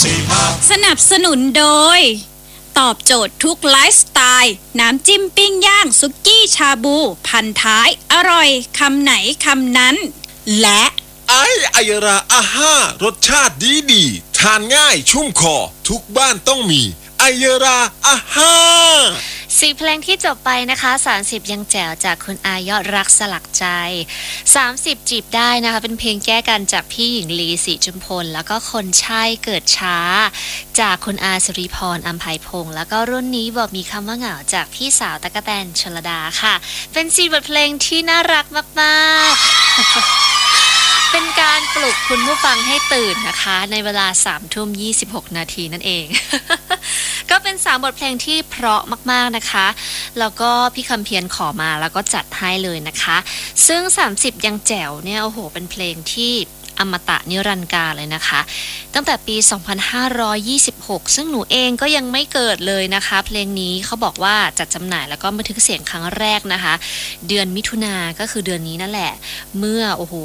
สนับสนุนโดยตอบโจทย์ทุกไลฟ์สไตล์น้ำจิ้มปิ้งย่างสุกี้ชาบูพันท้ายอร่อยคำไหนคำนั้นและไอยราอาห้ารสชาติดีทานง่ายชุ่มคอทุกบ้านต้องมีไอยราอาห้า 4 เพลงที่จบไปนะคะ30ยังแจ๋วจากคุณอายอดรักสลักใจ30จีบได้นะคะเป็นเพลงแก้กันจากพี่หญิงลีศรีจุมพลแล้วก็คนใช่เกิดช้าจากคุณอาสิริพรอัมไพพงษ์แล้วก็รุ่นนี้บอกมีคำว่าเหงาจากพี่สาวตั๊กแตนชลดาค่ะเป็น4 บทเพลงที่น่ารักมากๆ เป็นการปลุกคุณผู้ฟังให้ตื่นนะคะในเวลา 3:26 นาทีนั่นเอง ก็เป็น3 บทเพลงที่เพราะมากๆนะคะแล้วก็พี่คำเพียรขอมาแล้วก็จัดให้เลยนะคะซึ่ง30ยังแจ๋วเนี่ยโอ้โหเป็นเพลงที่อมตะนิรันดร์กาลเลยนะคะตั้งแต่ปี 2526 ซึ่งหนูเองก็ยังไม่เกิดเลยนะคะเพลงนี้เขาบอกว่าจัดจำหน่ายแล้วก็บันทึกเสียงครั้งแรกนะคะเดือนมิถุนาก็คือเดือนนี้นั่นแหละเมื่อโอ้โห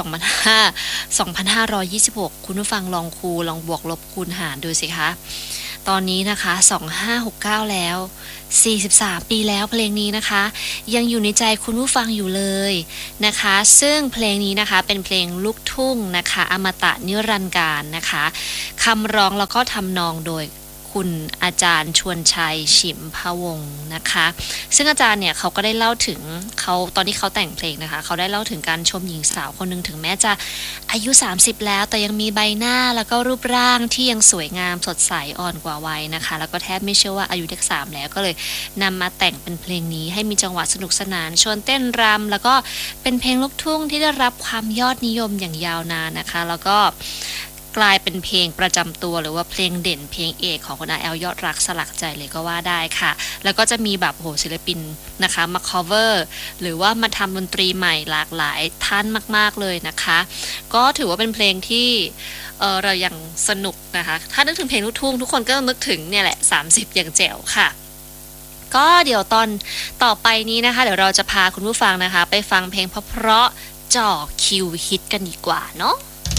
2526 คุณผู้ฟังลองบวกลบคูณหารดูสิคะตอนนี้นะคะ2569แล้ว43 ปีแล้วเพลงนี้นะคะยังอยู่ในใจคุณผู้ฟังอยู่เลยนะคะซึ่งเพลงนี้นะคะเป็นเพลงลูกทุ่งนะคะอมตะนิรันดร์กาลนะคะคำร้องแล้วก็ทำนองโดยคุณอาจารย์ชวนชัยฉิมพวงศ์นะคะซึ่งอาจารย์เนี่ยเขาก็ได้เล่าถึงเขาตอนที่เขาแต่งเพลงนะคะเขาได้เล่าถึงการชมหญิงสาวคนหนึ่งถึงแม้จะอายุ30แล้วแต่ยังมีใบหน้าแล้วก็รูปร่างที่ยังสวยงามสดใสอ่อนกว่าวัยนะคะแล้วก็แทบไม่เชื่อว่าอายุเลข3แล้วก็เลยนำมาแต่งเป็นเพลงนี้ให้มีจังหวะสนุกสนานชวนเต้นรำแล้วก็เป็นเพลงลูกทุ่งที่ได้รับความยอดนิยมอย่างยาวนานนะคะแล้วก็กลายเป็นเพลงประจำตัวหรือว่าเพลงเด่นเพลงเอกของคุณอาแอลยอดรักสลักใจเลยก็ว่าได้ค่ะแล้วก็จะมีแบบโหศิลปินนะคะมา cover หรือว่ามาทำดนตรีใหม่หลากหลายท่านมากๆเลยนะคะก็ถือว่าเป็นเพลงที่เรายังสนุกนะคะถ้านึกถึงเพลงลูกทุ่งทุกคนก็นึกถึงเนี่ยแหละ30อย่างแจ๋วค่ะก็เดี๋ยวตอนต่อไปนี้นะคะเดี๋ยวเราจะพาคุณผู้ฟังนะคะไปฟังเพลงเพราะๆจ่อคิวฮิตกันดีกว่าเนาะ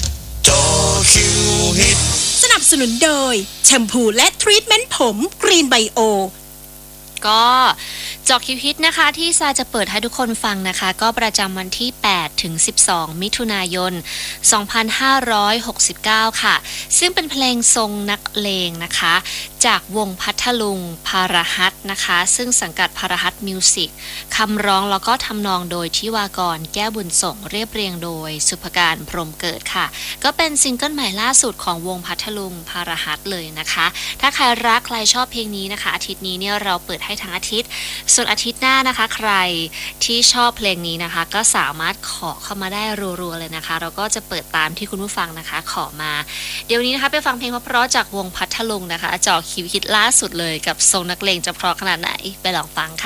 สนับสนุนโดยแชมพูและทรีทเมนต์ผมกรีนไบโอก็จอคิวฮิตนะคะที่ซาจะเปิดให้ทุกคนฟังนะคะก็ประจำวันที่8ถึง12มิถุนายน2569ค่ะซึ่งเป็นเพลงทรงนักเลงนะคะจากวงพัทลุงพารหัสนะคะซึ่งสังกัดพารหัสมิวสิกคำร้องแล้วก็ทำนองโดยทิวากรแก้วบุญส่งเรียบเรียงโดยสุภการพรหมเกิดค่ะก็เป็นซิงเกิลใหม่ล่าสุดของวงพัทลุงพารหัสเลยนะคะถ้าใครรักใครชอบเพลงนี้นะคะอาทิตย์นี้เนี่ยเราเปิดให้ทั้งอาทิตย์ส่วนอาทิตย์หน้านะคะใครที่ชอบเพลงนี้นะคะก็สามารถขอเข้ามาได้รัวๆเลยนะคะเราก็จะเปิดตามที่คุณผู้ฟังนะคะขอมาเดี๋ยวนี้นะคะไปฟังเพลงเพราะๆจากวงพัทลุงนะคะจ่อคิวฮิตล่าสุดเลยกับทรงนักเลงจะเพราะขนาดไหนไปลองฟังค่ะ